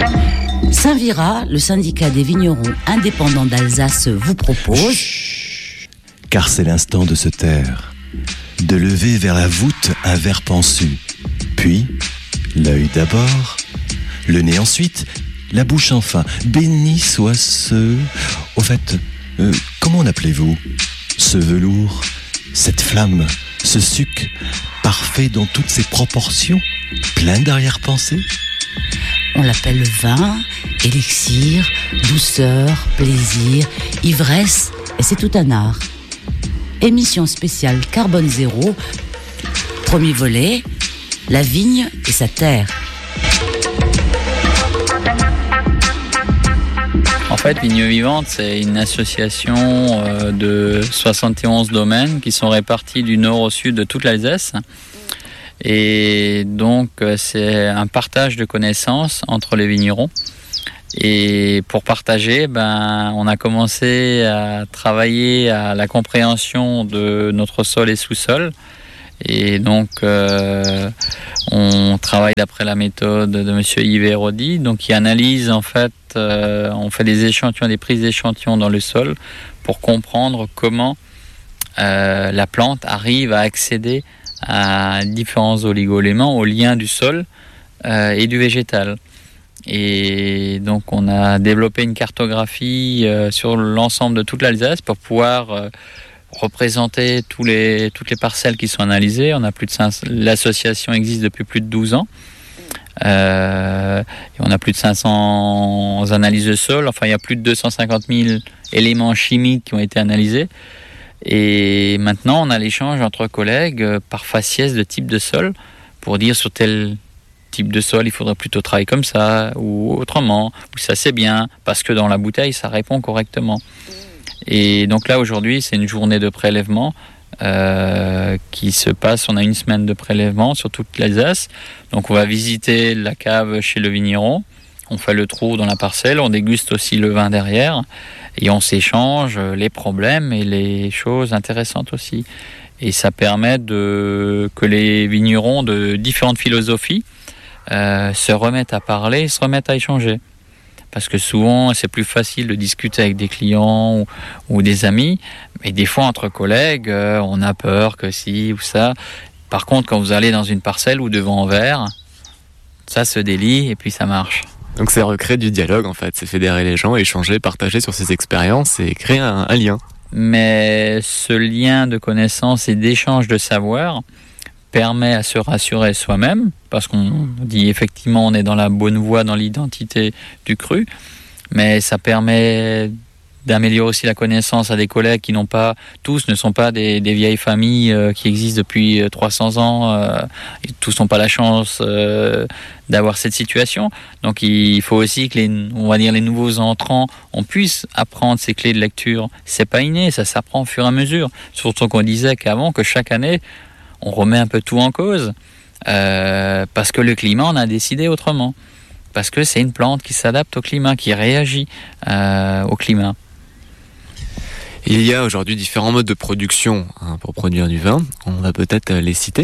Saint-Vira, le syndicat des vignerons indépendants d'Alsace vous propose... Chut, car c'est l'instant de se taire, de lever vers la voûte un verre pensu, puis l'œil d'abord, le nez ensuite, la bouche enfin. Béni soit ce... Au fait, comment l'appelez-vous? Ce velours, cette flamme, ce suc, parfait dans toutes ses proportions, plein d'arrière-pensée? On l'appelle vin, élixir, douceur, plaisir, ivresse, et c'est tout un art. Émission spéciale Carbone Zéro, premier volet, la vigne et sa terre. En fait, Vignes Vivantes, c'est une association de 71 domaines qui sont répartis du nord au sud de toute l'Alsace. Et donc, c'est un partage de connaissances entre les vignerons. Et pour partager, on a commencé à travailler à la compréhension de notre sol et sous-sol. Et donc, on travaille d'après la méthode de monsieur Yves Hérodi, donc qui analyse en fait, on fait des échantillons, des prises d'échantillons dans le sol pour comprendre comment la plante arrive à accéder à différents oligo-éléments, aux liens du sol et du végétal. Et donc on a développé une cartographie sur l'ensemble de toute l'Alsace pour pouvoir représenter toutes les parcelles qui sont analysées. On a l'association existe depuis plus de 12 ans. Et on a plus de 500 analyses de sol. Enfin, il y a plus de 250 000 éléments chimiques qui ont été analysés. Et maintenant, on a l'échange entre collègues par faciès de type de sol pour dire sur tel type de sol, il faudrait plutôt travailler comme ça ou autrement, ou ça c'est bien, parce que dans la bouteille, ça répond correctement. Et donc là, aujourd'hui, c'est une journée de prélèvement qui se passe. On a une semaine de prélèvement sur toute l'Alsace. Donc on va visiter la cave chez le vigneron, on fait le trou dans la parcelle, on déguste aussi le vin derrière, et on s'échange les problèmes et les choses intéressantes aussi. Et ça permet que les vignerons de différentes philosophies se remettent à parler, se remettent à échanger. Parce que souvent, c'est plus facile de discuter avec des clients ou des amis, mais des fois, entre collègues, on a peur que si ou ça. Par contre, quand vous allez dans une parcelle ou devant un verre, ça se délie et puis ça marche. Donc c'est recréer du dialogue en fait, c'est fédérer les gens, échanger, partager sur ses expériences et créer un lien. Mais ce lien de connaissance et d'échange de savoir permet à se rassurer soi-même, parce qu'on dit effectivement on est dans la bonne voie dans l'identité du cru, mais ça permet d'améliorer aussi la connaissance à des collègues qui tous ne sont pas des vieilles familles qui existent depuis 300 ans, et tous n'ont pas la chance d'avoir cette situation. Donc il faut aussi que les nouveaux entrants, on puisse apprendre ces clés de lecture. C'est pas inné, ça s'apprend au fur et à mesure. Surtout qu'on disait qu'avant, que chaque année, on remet un peu tout en cause, parce que le climat, on a décidé autrement. Parce que c'est une plante qui s'adapte au climat, qui réagit au climat. Il y a aujourd'hui différents modes de production pour produire du vin. On va peut-être les citer.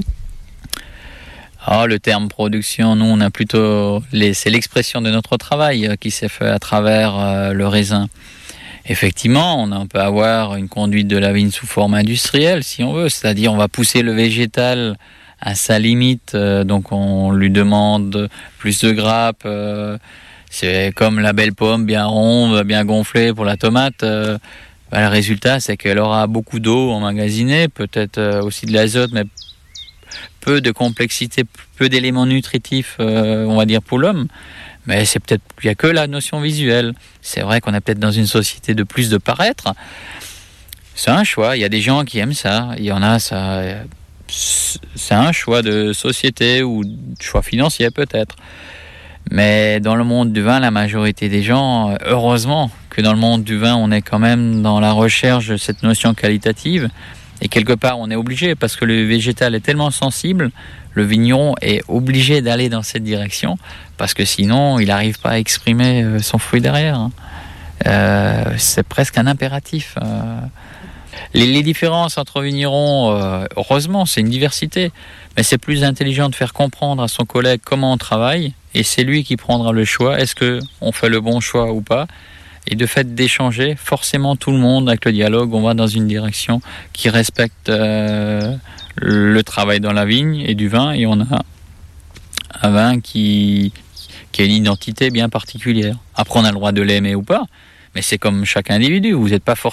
Le terme production, nous, on a plutôt... c'est l'expression de notre travail qui s'est fait à travers le raisin. Effectivement, on peut avoir une conduite de la vigne sous forme industrielle, si on veut. C'est-à-dire, on va pousser le végétal à sa limite. Donc, on lui demande plus de grappes. C'est comme la belle pomme, bien ronde, bien gonflée pour la tomate. Le résultat, c'est qu'elle aura beaucoup d'eau emmagasinée, peut-être aussi de l'azote, mais peu de complexité, peu d'éléments nutritifs, on va dire, pour l'homme. Mais c'est peut-être qu'il n'y a que la notion visuelle. C'est vrai qu'on est peut-être dans une société de plus de paraître. C'est un choix. Il y a des gens qui aiment ça. Il y en a, ça. C'est un choix de société ou choix financier peut-être. Mais dans le monde du vin, la majorité des gens, heureusement que dans le monde du vin, on est quand même dans la recherche de cette notion qualitative. Et quelque part, on est obligé, parce que le végétal est tellement sensible, le vigneron est obligé d'aller dans cette direction, parce que sinon, il n'arrive pas à exprimer son fruit derrière. C'est presque un impératif. Les différences entre vignerons, heureusement, c'est une diversité, mais c'est plus intelligent de faire comprendre à son collègue comment on travaille, et c'est lui qui prendra le choix, est-ce qu'on fait le bon choix ou pas, et de fait d'échanger, forcément tout le monde, avec le dialogue, on va dans une direction qui respecte le travail dans la vigne et du vin, et on a un vin qui a une identité bien particulière. Après, on a le droit de l'aimer ou pas, mais c'est comme chaque individu, vous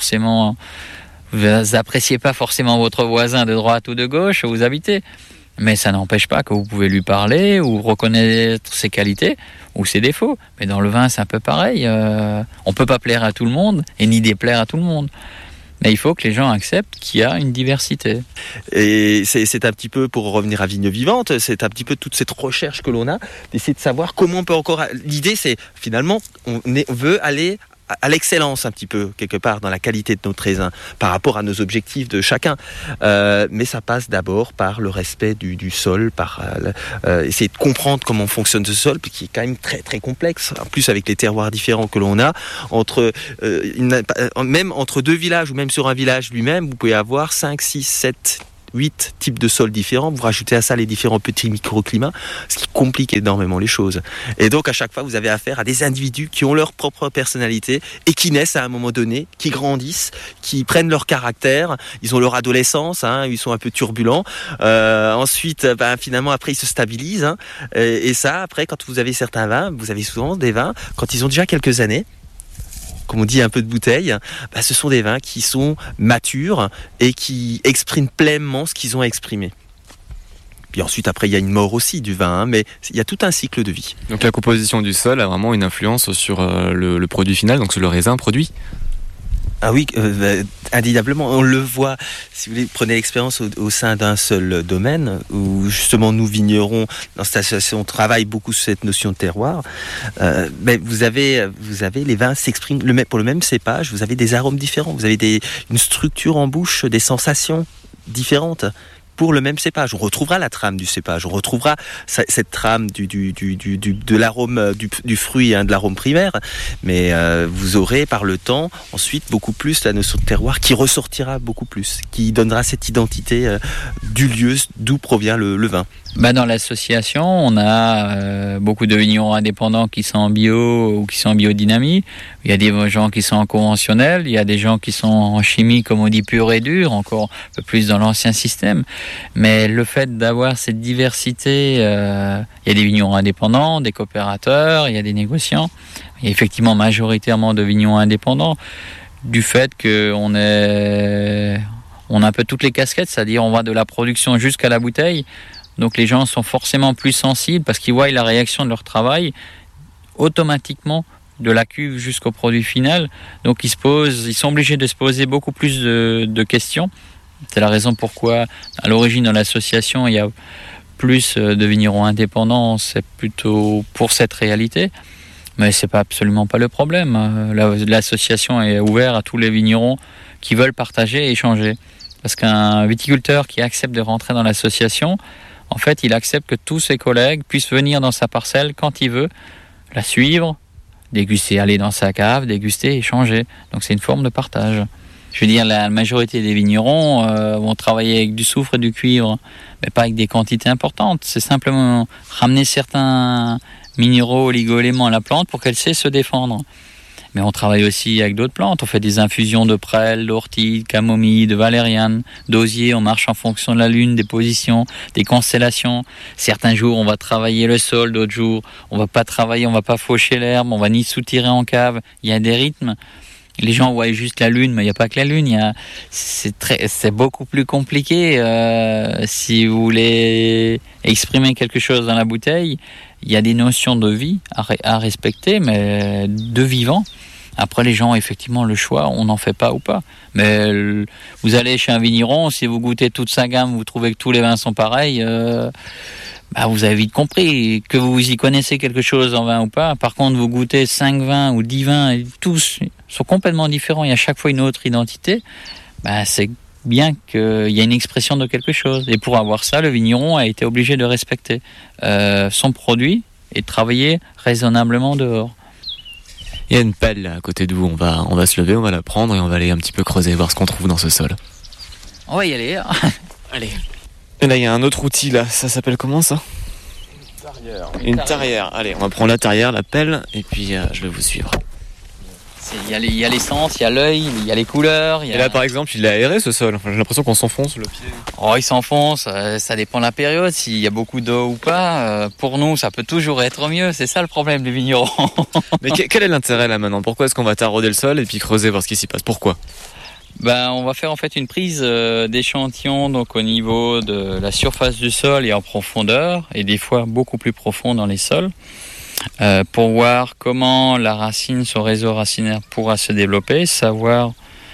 appréciez pas forcément votre voisin de droite ou de gauche où vous habitez, mais ça n'empêche pas que vous pouvez lui parler ou reconnaître ses qualités ou ses défauts. Mais dans le vin, c'est un peu pareil. On peut pas plaire à tout le monde et ni déplaire à tout le monde. Mais il faut que les gens acceptent qu'il y a une diversité. Et c'est un petit peu, pour revenir à Vigne Vivante, c'est un petit peu toute cette recherche que l'on a, d'essayer de savoir comment on peut encore... L'idée, c'est finalement, on veut aller à l'excellence un petit peu, quelque part, dans la qualité de notre raisin, par rapport à nos objectifs de chacun. Mais ça passe d'abord par le respect du sol, par essayer de comprendre comment fonctionne ce sol, qui est quand même très très complexe, en plus avec les terroirs différents que l'on a, même entre deux villages, ou même sur un village lui-même, vous pouvez avoir 5, 6, 7... 8 types de sols différents, vous rajoutez à ça les différents petits microclimats, ce qui complique énormément les choses. Et donc à chaque fois, vous avez affaire à des individus qui ont leur propre personnalité et qui naissent à un moment donné, qui grandissent, qui prennent leur caractère, ils ont leur adolescence, ils sont un peu turbulents. Ensuite, finalement, après, ils se stabilisent. Et ça, après, quand vous avez certains vins, vous avez souvent des vins, quand ils ont déjà quelques années, comme on dit un peu de bouteille, ce sont des vins qui sont matures et qui expriment pleinement ce qu'ils ont à exprimer. Puis ensuite, après, il y a une mort aussi du vin, mais il y a tout un cycle de vie. Donc la composition du sol a vraiment une influence sur le produit final, donc sur le raisin produit. Ah oui, indéniablement, on le voit. Si vous voulez, prenez l'expérience au sein d'un seul domaine, où justement nous vignerons dans cette association, on travaille beaucoup sur cette notion de terroir. Mais vous avez les vins s'expriment pour le même cépage. Vous avez des arômes différents, vous avez une structure en bouche, des sensations différentes. Pour le même cépage, on retrouvera la trame du cépage, on retrouvera cette trame de l'arôme du fruit, de l'arôme primaire, mais vous aurez par le temps ensuite beaucoup plus la notion de terroir qui ressortira beaucoup plus, qui donnera cette identité du lieu d'où provient le vin. Dans l'association, on a beaucoup de vignerons indépendants qui sont en bio ou qui sont en biodynamie. Il y a des gens qui sont en conventionnel, il y a des gens qui sont en chimie, comme on dit, pure et dure, encore un peu plus dans l'ancien système. Mais le fait d'avoir cette diversité, il y a des vignerons indépendants, des coopérateurs, il y a des négociants. Il y a effectivement majoritairement de vignerons indépendants, du fait qu'on a un peu toutes les casquettes, c'est-à-dire on va de la production jusqu'à la bouteille. Donc les gens sont forcément plus sensibles parce qu'ils voient la réaction de leur travail automatiquement de la cuve jusqu'au produit final. Donc ils sont obligés de se poser beaucoup plus de questions. C'est la raison pourquoi à l'origine dans l'association il y a plus de vignerons indépendants, c'est plutôt pour cette réalité. Mais c'est absolument pas le problème. L'association est ouverte à tous les vignerons qui veulent partager et échanger. Parce qu'un viticulteur qui accepte de rentrer dans l'association, en fait, il accepte que tous ses collègues puissent venir dans sa parcelle quand il veut, la suivre, déguster, aller dans sa cave, déguster, échanger. Donc c'est une forme de partage. Je veux dire, la majorité des vignerons vont travailler avec du soufre et du cuivre, mais pas avec des quantités importantes. C'est simplement ramener certains minéraux, oligo-éléments à la plante pour qu'elle sait se défendre. Mais on travaille aussi avec d'autres plantes. On fait des infusions de prêle, d'ortie, de camomille, de valériane, d'osier. On marche en fonction de la lune, des positions, des constellations. Certains jours, on va travailler le sol. D'autres jours, on va pas travailler, on va pas faucher l'herbe. On va ni soutirer en cave. Il y a des rythmes. Les gens voient juste la lune, mais il n'y a pas que la lune. C'est beaucoup plus compliqué. Si vous voulez exprimer quelque chose dans la bouteille, il y a des notions de vie à respecter, mais de vivant. Après, les gens ont effectivement le choix, on n'en fait pas ou pas. Mais vous allez chez un vigneron, si vous goûtez toute sa gamme, vous trouvez que tous les vins sont pareils, vous avez vite compris que vous y connaissez quelque chose en vin ou pas. Par contre, vous goûtez 5 vins ou 10 vins, et tous sont complètement différents, il y a chaque fois une autre identité, c'est bien qu'il y a une expression de quelque chose. Et pour avoir ça, le vigneron a été obligé de respecter son produit et de travailler raisonnablement dehors. Il y a une pelle là à côté de vous, on va se lever, on va la prendre et on va aller un petit peu creuser, voir ce qu'on trouve dans ce sol. On va y aller. Allez. Et là il y a un autre outil là, ça s'appelle comment ça ? Une tarière. Allez, on va prendre la tarière, la pelle, et puis je vais vous suivre. Il y a l'essence, il y a l'œil, il y a les couleurs. Et là par exemple, il est aéré ce sol, j'ai l'impression qu'on s'enfonce le pied. Oh, il s'enfonce, ça dépend de la période, s'il y a beaucoup d'eau ou pas. Pour nous, ça peut toujours être mieux, c'est ça le problème des vignerons. Mais quel est l'intérêt là maintenant ? Pourquoi est-ce qu'on va tarauder le sol et puis creuser, voir ce qui s'y passe ? Pourquoi ? On va faire en fait une prise d'échantillon donc au niveau de la surface du sol et en profondeur, et des fois beaucoup plus profond dans les sols, pour voir comment la racine, son réseau racinaire pourra se développer, savoir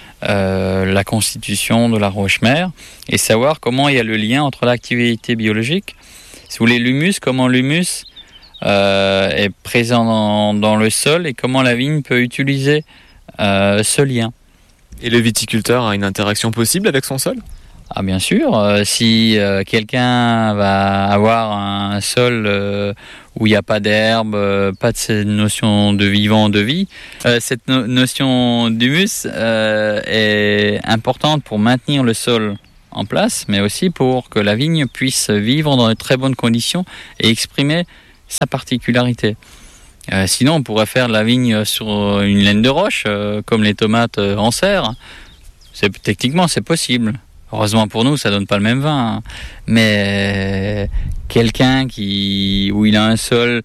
la constitution de la roche-mère et savoir comment il y a le lien entre l'activité biologique, si vous voulez l'humus, comment l'humus est présent dans le sol et comment la vigne peut utiliser ce lien. Et le viticulteur a une interaction possible avec son sol ? Ah bien sûr, si quelqu'un va avoir un sol où il n'y a pas d'herbe, pas de cette notion de vivant, de vie, cette notion d'humus est importante pour maintenir le sol en place, mais aussi pour que la vigne puisse vivre dans de très bonnes conditions et exprimer sa particularité. Sinon, on pourrait faire de la vigne sur une laine de roche, comme les tomates en serre. Techniquement, c'est possible. Heureusement pour nous, ça donne pas le même vin. Hein. Mais quelqu'un où il a un sol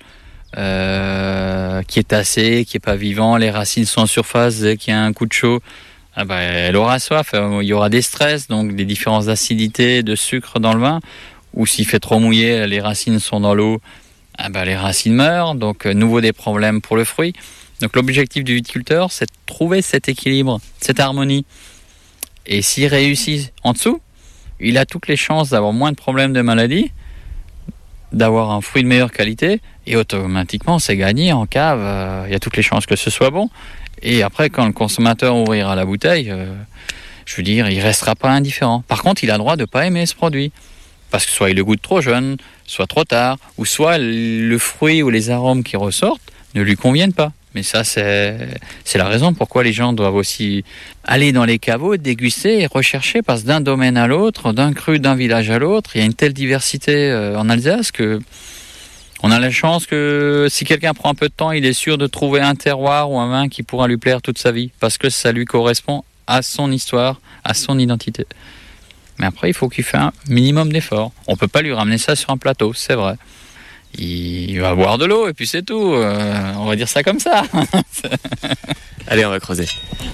qui est tassé, qui est pas vivant, les racines sont en surface, dès qu'il y a un coup de chaud, elle aura soif. Il y aura des stress, donc des différences d'acidité, de sucre dans le vin. Ou s'il fait trop mouillé, les racines sont dans l'eau. Les racines meurent, donc nouveau des problèmes pour le fruit. Donc l'objectif du viticulteur, c'est de trouver cet équilibre, cette harmonie. Et s'il réussit en dessous, il a toutes les chances d'avoir moins de problèmes de maladie, d'avoir un fruit de meilleure qualité, et automatiquement c'est gagné en cave, il y a toutes les chances que ce soit bon. Et après, quand le consommateur ouvrira la bouteille, je veux dire, il ne restera pas indifférent. Par contre, il a le droit de ne pas aimer ce produit. Parce que soit il le goûte trop jeune, soit trop tard, ou soit le fruit ou les arômes qui ressortent ne lui conviennent pas. Mais ça, c'est la raison pourquoi les gens doivent aussi aller dans les caveaux, déguster et rechercher, parce que d'un domaine à l'autre, d'un cru, d'un village à l'autre, il y a une telle diversité en Alsace que on a la chance que si quelqu'un prend un peu de temps, il est sûr de trouver un terroir ou un vin qui pourra lui plaire toute sa vie, parce que ça lui correspond à son histoire, à son identité. Mais après, il faut qu'il fasse un minimum d'efforts. On ne peut pas lui ramener ça sur un plateau, c'est vrai. Il va boire de l'eau et puis c'est tout. On va dire ça comme ça. Allez, on va creuser.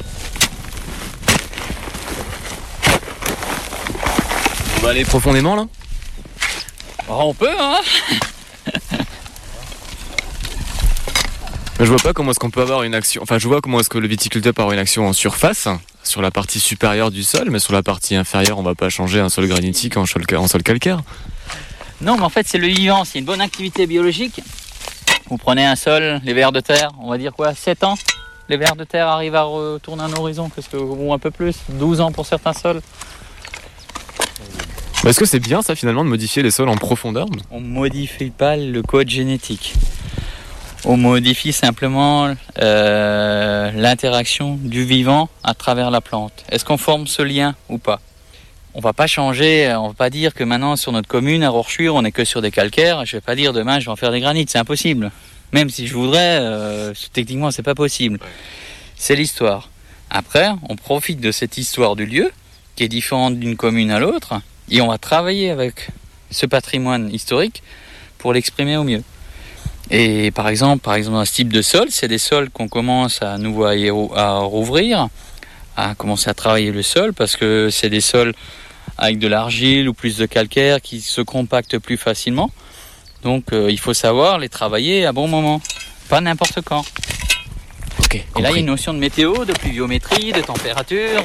On va aller profondément là ? On peut, hein. Je vois pas comment est-ce qu'on peut avoir une action. Enfin, je vois comment est-ce que le viticulteur peut avoir une action en surface, sur la partie supérieure du sol, mais sur la partie inférieure, on va pas changer un sol granitique en sol calcaire. Non, mais en fait, c'est le vivant. C'est une bonne activité biologique. Vous prenez un sol, les vers de terre, on va dire quoi, 7 ans. Les vers de terre arrivent à retourner un horizon, ou un peu plus, 12 ans pour certains sols. Est-ce que c'est bien ça finalement de modifier les sols en profondeur ? On ne modifie pas le code génétique. On modifie simplement l'interaction du vivant à travers la plante. Est-ce qu'on forme ce lien ou pas ? On va pas changer, on va pas dire que maintenant sur notre commune à Rorschure, on n'est que sur des calcaires. Je vais pas dire demain je vais en faire des granites, c'est impossible. Même si je voudrais, techniquement c'est pas possible. C'est l'histoire. Après, on profite de cette histoire du lieu, qui est différente d'une commune à l'autre, et on va travailler avec ce patrimoine historique pour l'exprimer au mieux. Et par exemple dans ce type de sol, c'est des sols qu'on commence à nouveau à rouvrir, à commencer à travailler le sol, parce que c'est des sols avec de l'argile ou plus de calcaire qui se compactent plus facilement. Donc il faut savoir les travailler à bon moment, pas n'importe quand. Okay, et là il y a une notion de météo, de pluviométrie, de température.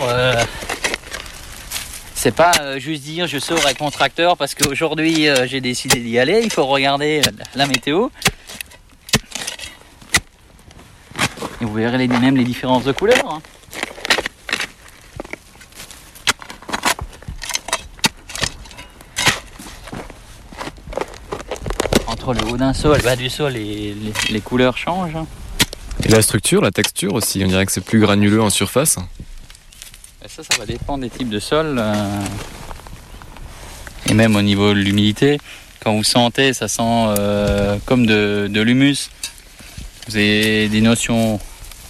C'est pas juste dire je sors avec mon tracteur parce qu'aujourd'hui j'ai décidé d'y aller. Il faut regarder la météo. Et vous verrez même les différences de couleurs. Hein. Entre le haut d'un sol et le bas du sol, les couleurs changent. Hein. Et la structure, la texture aussi, on dirait que c'est plus granuleux en surface. Ça va dépendre des types de sols et même au niveau de l'humidité. Quand vous sentez, ça sent comme de l'humus. Vous avez des notions.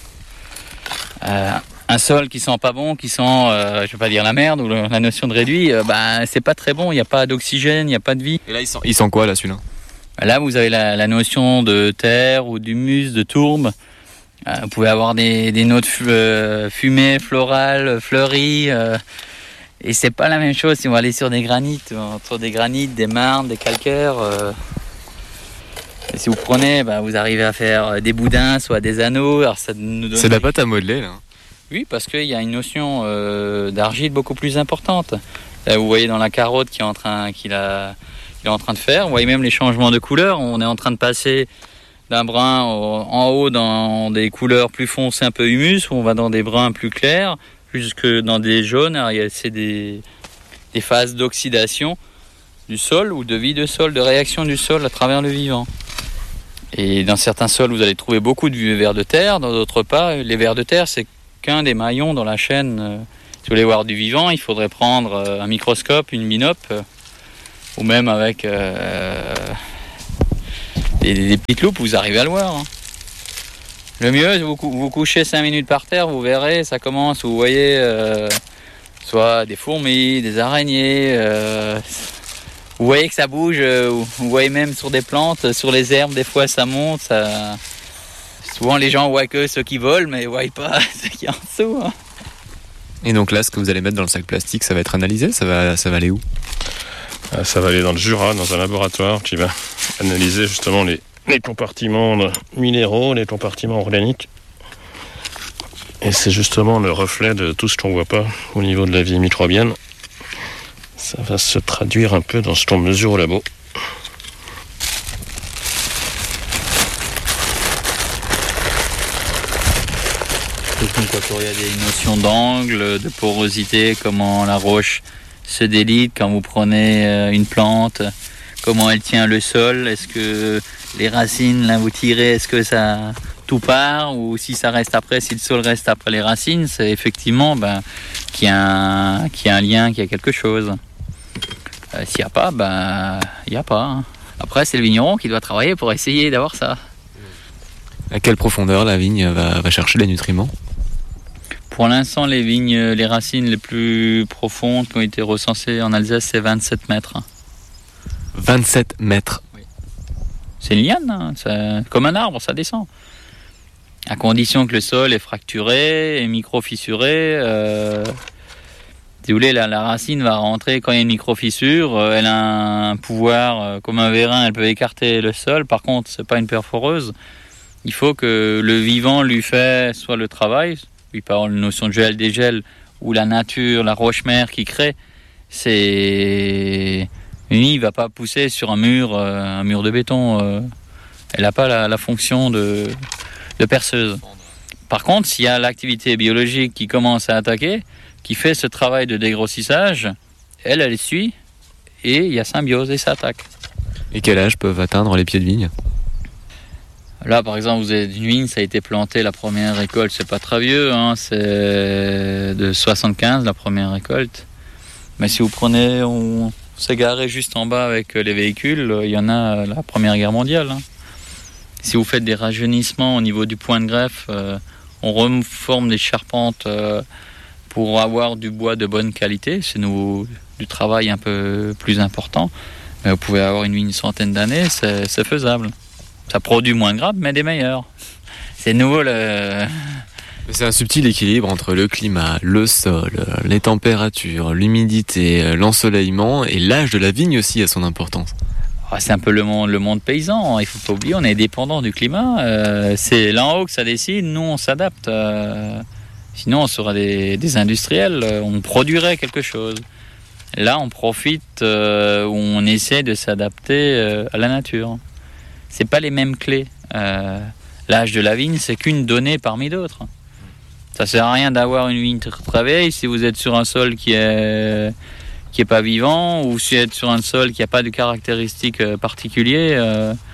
Un sol qui sent pas bon, qui sent, je vais pas dire la merde, ou la notion de réduit, c'est pas très bon, il n'y a pas d'oxygène, il n'y a pas de vie. Et là, il sent quoi là, celui-là? Là, vous avez la notion de terre ou d'humus, de tourbe. Vous pouvez avoir des notes fumées, florales, fleuries. Et c'est pas la même chose si on va aller sur des granites, entre des granites, des marnes, des calcaires. Et si vous prenez, vous arrivez à faire des boudins, soit des anneaux. Alors ça nous donne... C'est de la pâte à modeler là. Oui, parce qu'il y a une notion d'argile beaucoup plus importante. Là, vous voyez dans la carotte qu'il est en train de faire. Vous voyez même les changements de couleur. On est en train de passer d'un brun en haut dans des couleurs plus foncées, un peu humus, où on va dans des bruns plus clairs, jusque dans des jaunes. Alors, c'est des phases d'oxydation du sol ou de vie de sol, de réaction du sol à travers le vivant. Et dans certains sols, vous allez trouver beaucoup de vers de terre, dans d'autres pas. Les vers de terre, c'est qu'un des maillons dans la chaîne. Si vous voulez voir du vivant, il faudrait prendre un microscope, une binope, ou même avec des petites loupes, vous arrivez à le voir. Le mieux, vous couchez 5 minutes par terre, vous verrez, ça commence, vous voyez soit des fourmis, des araignées, vous voyez que ça bouge, vous voyez même sur des plantes, sur les herbes, des fois ça monte. Souvent les gens voient que ceux qui volent, mais ils ne voient pas ceux qui sont en dessous. Et donc là, ce que vous allez mettre dans le sac plastique, ça va être analysé, ça va aller où? Ça va aller dans le Jura, dans un laboratoire qui va analyser justement les compartiments minéraux, les compartiments organiques. Et c'est justement le reflet de tout ce qu'on ne voit pas au niveau de la vie microbienne. Ça va se traduire un peu dans ce qu'on mesure au labo. Quand il y a des notions d'angle, de porosité, comment la roche se délite quand vous prenez une plante, comment elle tient le sol, est-ce que les racines, là vous tirez, est-ce que ça tout part, ou si ça reste après, si le sol reste après les racines, c'est effectivement qu'il y a un lien, qu'il y a quelque chose. S'il n'y a pas, il n'y a pas. Après, c'est le vigneron qui doit travailler pour essayer d'avoir ça. À quelle profondeur la vigne va chercher les nutriments? Pour l'instant, les racines les plus profondes qui ont été recensées en Alsace, c'est 27 mètres. 27 mètres. Oui. C'est une liane, c'est comme un arbre, ça descend. À condition que le sol est fracturé et micro-fissuré. Si vous voulez, la racine va rentrer quand il y a une micro-fissure. Elle a un pouvoir, comme un vérin, elle peut écarter le sol. Par contre, c'est pas une perforeuse. Il faut que le vivant lui fait soit le travail, puis par la notion de gel-dégel, ou la nature, la roche-mère qui crée. Une vigne ne va pas pousser sur un mur de béton. Elle n'a pas la fonction de perceuse. Par contre, s'il y a l'activité biologique qui commence à attaquer, qui fait ce travail de dégrossissage, elle suit, et il y a symbiose et ça attaque. Et quel âge peuvent atteindre les pieds de vigne? Là, par exemple, vous avez une vigne, ça a été planté, la première récolte, c'est pas très vieux, c'est de 75, la première récolte. Mais si vous prenez, on s'est garé juste en bas avec les véhicules, il y en a la Première Guerre mondiale. Si vous faites des rajeunissements au niveau du point de greffe, on reforme des charpentes pour avoir du bois de bonne qualité. C'est du travail un peu plus important. Mais vous pouvez avoir une vigne 100aine d'années, c'est faisable. Ça produit moins de grappes, mais des meilleurs. C'est nouveau C'est un subtil équilibre entre le climat, le sol, les températures, l'humidité, l'ensoleillement et l'âge de la vigne aussi a son importance. C'est un peu le monde paysan, il ne faut pas oublier, on est dépendant du climat. C'est là en haut que ça décide, nous on s'adapte. Sinon on serait des industriels, on produirait quelque chose. Là on profite, on essaie de s'adapter à la nature. C'est pas les mêmes clés. L'âge de la vigne, c'est qu'une donnée parmi d'autres. Ça sert à rien d'avoir une vigne très vieille si vous êtes sur un sol qui est pas vivant, ou si vous êtes sur un sol qui n'a pas de caractéristiques particulières.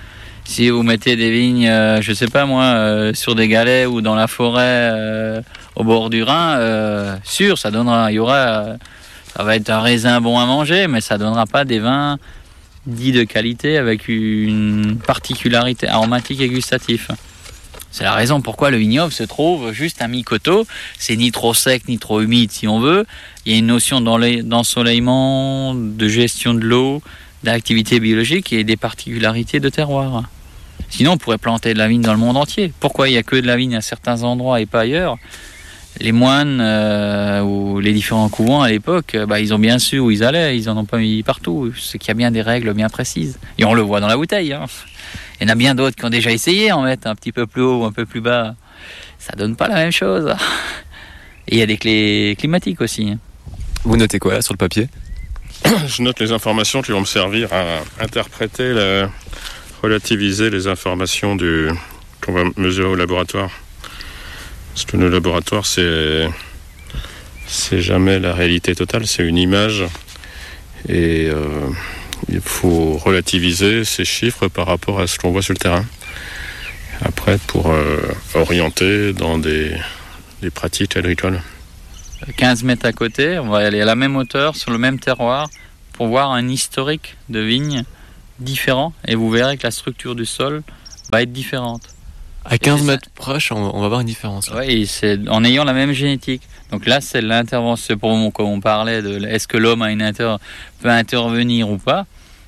Si vous mettez des vignes, je sais pas moi, sur des galets ou dans la forêt au bord du Rhin, sûr, ça donnera, ça va être un raisin bon à manger, mais ça donnera pas des vins dits de qualité avec une particularité aromatique et gustative. C'est la raison pourquoi le vignoble se trouve juste à mi-coteau. C'est ni trop sec ni trop humide si on veut. Il y a une notion d'ensoleillement, de gestion de l'eau, d'activité biologique et des particularités de terroir. Sinon, on pourrait planter de la vigne dans le monde entier. Pourquoi il n'y a que de la vigne à certains endroits et pas ailleurs ? Les moines ou les différents couvents à l'époque, ils ont bien su où ils allaient, ils en ont pas mis partout. C'est qu'il y a bien des règles bien précises. Et on le voit dans la bouteille. Hein. Il y en a bien d'autres qui ont déjà essayé en mettre un petit peu plus haut ou un peu plus bas. Ça donne pas la même chose. Et il y a des clés climatiques aussi. Vous notez quoi là sur le papier ? Je note les informations qui vont me servir à interpréter, relativiser les informations qu'on va mesurer au laboratoire. Parce que le laboratoire, c'est jamais la réalité totale, c'est une image. Et il faut relativiser ces chiffres par rapport à ce qu'on voit sur le terrain. Après, pour orienter dans des pratiques agricoles. 15 mètres à côté, on va aller à la même hauteur, sur le même terroir, pour voir un historique de vignes différent. Et vous verrez que la structure du sol va être différente. À 15 mètres proche, on va voir une différence. Oui, c'est en ayant la même génétique. Donc là, c'est l'intervention, comme on parlait de est-ce que l'homme peut intervenir ou pas.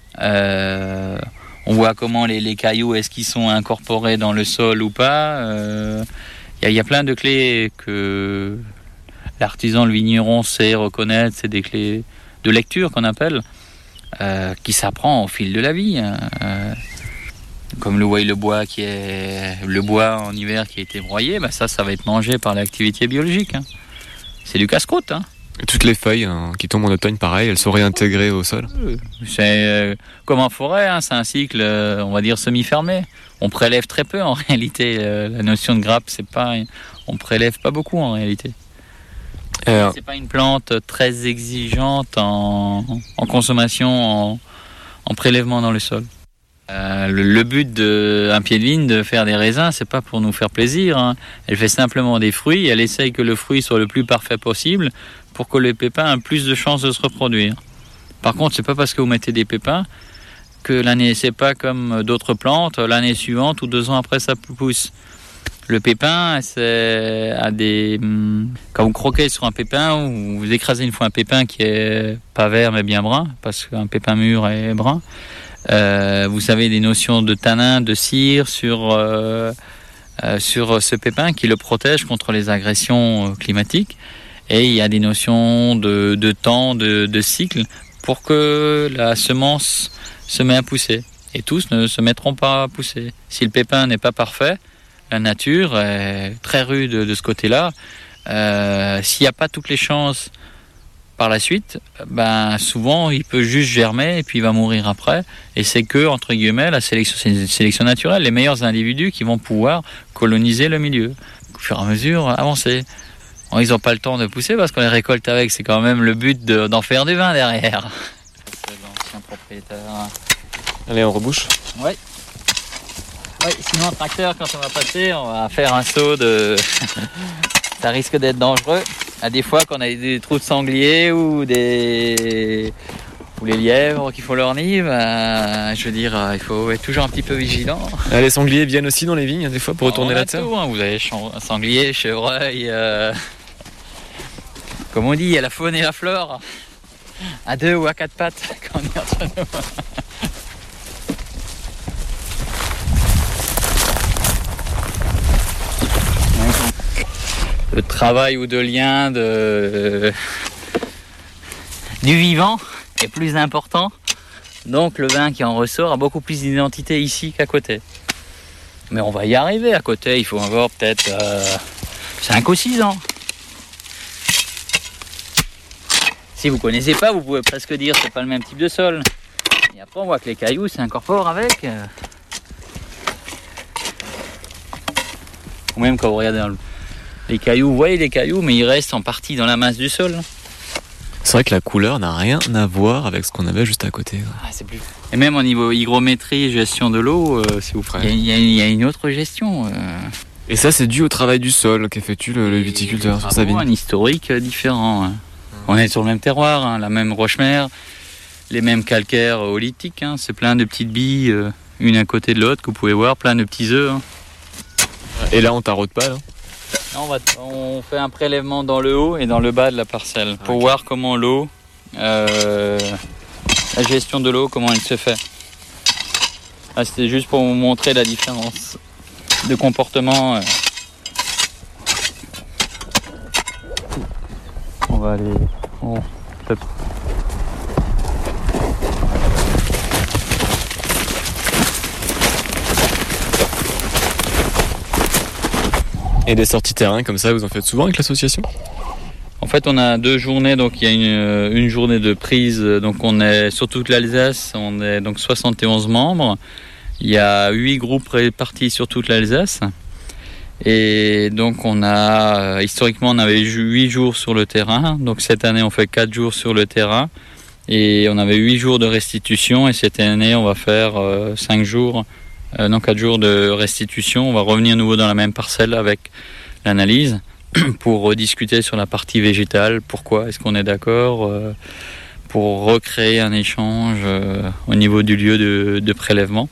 On voit comment les cailloux, est-ce qu'ils sont incorporés dans le sol ou pas. Il y a plein de clés que l'artisan, le vigneron sait reconnaître. C'est des clés de lecture qu'on appelle, qui s'apprend au fil de la vie. Comme le bois en hiver qui a été broyé, ça va être mangé par l'activité biologique. Hein. C'est du casse-croûte. Hein. Et toutes les feuilles qui tombent en automne, pareil, elles sont réintégrées au sol. C'est comme en forêt, hein, c'est un cycle, on va dire semi-fermé. On prélève très peu en réalité. La notion de grappe, on prélève pas beaucoup en réalité. C'est pas une plante très exigeante en consommation, en prélèvement dans le sol. Le but d'un pied de vigne de faire des raisins, c'est pas pour nous faire plaisir. Hein. Elle fait simplement des fruits. Elle essaye que le fruit soit le plus parfait possible pour que les pépins aient plus de chances de se reproduire. Par contre, c'est pas parce que vous mettez des pépins que l'année, c'est pas comme d'autres plantes. L'année suivante ou 2 ans après, ça pousse. Le pépin, quand vous croquez sur un pépin ou vous écrasez une fois un pépin qui est pas vert mais bien brun, parce qu'un pépin mûr est brun. Vous avez des notions de tanin, de cire sur ce pépin qui le protège contre les agressions climatiques. Et il y a des notions de temps, de cycle pour que la semence se met à pousser. Et tous ne se mettront pas à pousser. Si le pépin n'est pas parfait, la nature est très rude de ce côté-là. S'il n'y a pas toutes les chances par la suite, souvent il peut juste germer et puis il va mourir après. Et c'est que, entre guillemets, la sélection, c'est une sélection naturelle, les meilleurs individus qui vont pouvoir coloniser le milieu. Au fur et à mesure, avancer. Bon, ils n'ont pas le temps de pousser parce qu'on les récolte avec, c'est quand même le but d'en faire du vin derrière. C'est l'ancien propriétaire. Allez, on rebouche. Oui. Oui, sinon un tracteur, quand on va passer, on va faire un saut de... Ça risque d'être dangereux. À des fois, quand on a des trous de sanglier ou les lièvres qui font leur nid, il faut être toujours un petit peu vigilant. Les sangliers viennent aussi dans les vignes, des fois, pour retourner la terre. Tout, hein. Vous avez sanglier, chevreuil... Comme on dit, il y a la faune et la flore. À 2 ou à 4 pattes, quand on est entre nous. De travail ou de lien du vivant est plus important. Donc le vin qui en ressort a beaucoup plus d'identité ici qu'à côté. Mais on va y arriver. À côté, il faut avoir peut-être 5 ou 6 ans. Si vous connaissez pas, vous pouvez presque dire que c'est pas le même type de sol. Et après, on voit que les cailloux s'incorporent avec. Ou même quand vous regardez les cailloux, vous voyez les cailloux, mais ils restent en partie dans la masse du sol. C'est vrai que la couleur n'a rien à voir avec ce qu'on avait juste à côté. Ah, c'est plus... Et même au niveau hygrométrie, gestion de l'eau, il y a une autre gestion. Et ça, c'est dû au travail du sol qu'effectue le viticulteur sur sa vigne. Un historique différent. On est sur le même terroir, la même roche-mère, les mêmes calcaires oolithiques. C'est plein de petites billes, une à côté de l'autre, que vous pouvez voir, plein de petits œufs. Et là, on taraude pas, là? On fait un prélèvement dans le haut et dans le bas de la parcelle pour voir comment l'eau, la gestion de l'eau, comment elle se fait. C'était juste pour vous montrer la différence de comportement. On va aller... top. Et des sorties terrain comme ça, vous en faites souvent avec l'association? En fait, on a 2 journées, donc il y a une journée de prise, donc on est sur toute l'Alsace, on est donc 71 membres, il y a 8 groupes répartis sur toute l'Alsace, et donc historiquement on avait 8 jours sur le terrain, donc cette année on fait 4 jours sur le terrain, et on avait 8 jours de restitution, et cette année on va faire 4 jours de restitution. On va revenir à nouveau dans la même parcelle avec l'analyse pour rediscuter sur la partie végétale. Pourquoi est-ce qu'on est d'accord pour recréer un échange au niveau du lieu de prélèvement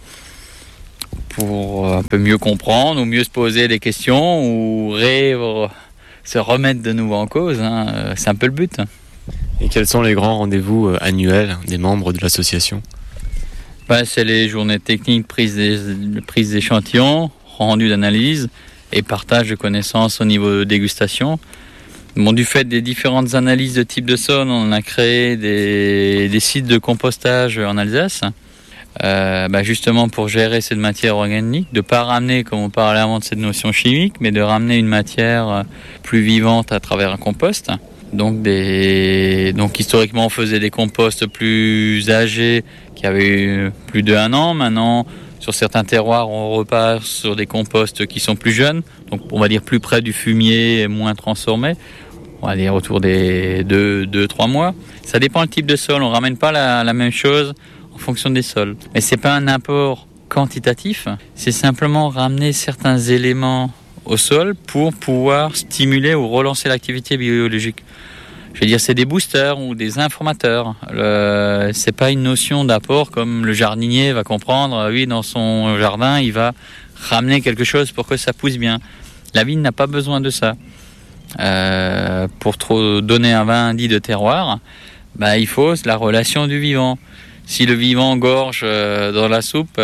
pour un peu mieux comprendre ou mieux se poser des questions ou se remettre de nouveau en cause. C'est un peu le but. Et quels sont les grands rendez-vous annuels des membres de l'association? C'est les journées techniques, prise d'échantillons, rendu d'analyse et partage de connaissances au niveau de dégustation. Du fait des différentes analyses de type de sol, on a créé des sites de compostage en Alsace, justement pour gérer cette matière organique, de ne pas ramener, comme on parlait avant de cette notion chimique, mais de ramener une matière plus vivante à travers un compost. Donc historiquement on faisait des composts plus âgés qui avaient eu plus de 1 an. Maintenant sur certains terroirs on repart sur des composts qui sont plus jeunes, donc on va dire plus près du fumier et moins transformés. On va dire autour des 2-3 mois. Ça dépend du type de sol, on ne ramène pas la même chose en fonction des sols. Mais ce n'est pas un apport quantitatif, c'est simplement ramener certains éléments au sol pour pouvoir stimuler ou relancer l'activité biologique. Je veux dire, c'est des boosters ou des informateurs. C'est pas une notion d'apport comme le jardinier va comprendre. Oui, dans son jardin, il va ramener quelque chose pour que ça pousse bien. La vigne n'a pas besoin de ça. Pour donner un vin dit de terroir, il faut la relation du vivant. Si le vivant gorge dans la soupe,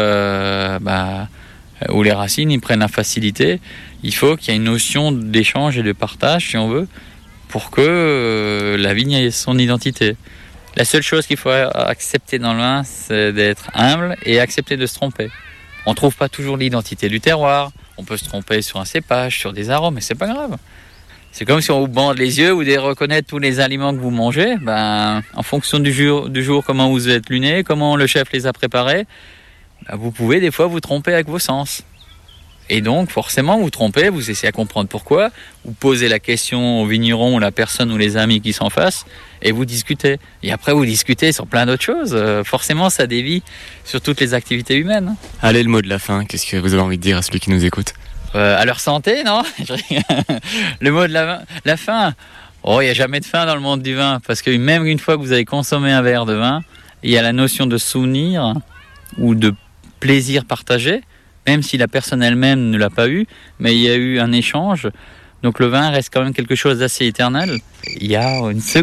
où les racines ils prennent la facilité, il faut qu'il y ait une notion d'échange et de partage, si on veut, pour que la vigne ait son identité. La seule chose qu'il faut accepter dans le vin, c'est d'être humble et accepter de se tromper. On ne trouve pas toujours l'identité du terroir, on peut se tromper sur un cépage, sur des arômes, mais c'est pas grave. C'est comme si on vous bande les yeux, vous devez reconnaître tous les aliments que vous mangez, en fonction du jour, comment vous êtes luné, comment le chef les a préparés, vous pouvez des fois vous tromper avec vos sens. Et donc, forcément, vous trompez, vous essayez à comprendre pourquoi, vous posez la question au vigneron, ou la personne ou les amis qui sont en face, et vous discutez. Et après, vous discutez sur plein d'autres choses. Forcément, ça dévie sur toutes les activités humaines. Allez, le mot de la fin, qu'est-ce que vous avez envie de dire à celui qui nous écoute? À leur santé, non? Le mot de la fin. Il n'y a jamais de fin dans le monde du vin, parce que même une fois que vous avez consommé un verre de vin, il y a la notion de souvenir ou de plaisir partagé, même si la personne elle-même ne l'a pas eu, mais il y a eu un échange. Donc le vin reste quand même quelque chose d'assez éternel. Il y a une seconde